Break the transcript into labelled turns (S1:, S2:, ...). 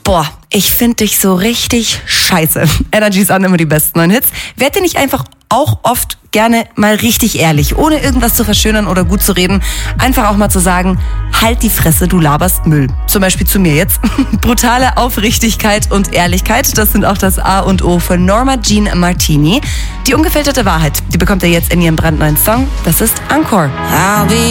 S1: Boah, ich finde dich so richtig scheiße. Energys an, immer die besten neuen Hits. Werd dir nicht einfach auch oft gerne mal richtig ehrlich, ohne irgendwas zu verschönern oder gut zu reden. Einfach auch mal zu sagen, halt die Fresse, du laberst Müll. Zum Beispiel zu mir jetzt. Brutale Aufrichtigkeit und Ehrlichkeit, das sind auch das A und O von Norma Jean Martini. Die ungefilterte Wahrheit, die bekommt ihr jetzt in ihrem brandneuen Song. Das ist Encore.